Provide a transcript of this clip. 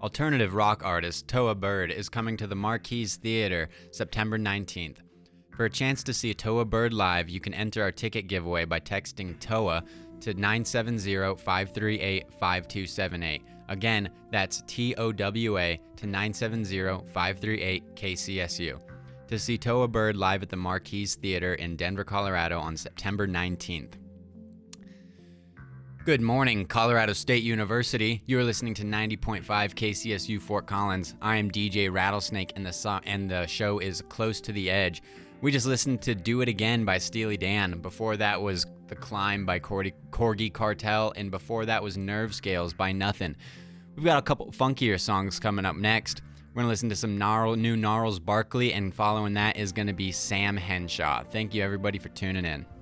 Alternative rock artist Toa Bird is coming to the Marquise Theater September 19th. For a chance to see Toa Bird live, you can enter our ticket giveaway by texting TOA to 970-538-5278. Again, that's TOWA to 970-538-KCSU. To see Toa Bird live at the Marquise Theater in Denver, Colorado on September 19th. Good morning, Colorado State University. You are listening to 90.5 KCSU Fort Collins. I am DJ Rattlesnake, and the show is Close to the Edge. We just listened to Do It Again by Steely Dan. Before that was The Climb by Corgi Cartel, and before that was Nerve Scales by Nothing. We've got a couple funkier songs coming up next. We're going to listen to some new Gnarls Barkley, and following that is going to be Sam Henshaw. Thank you, everybody, for tuning in.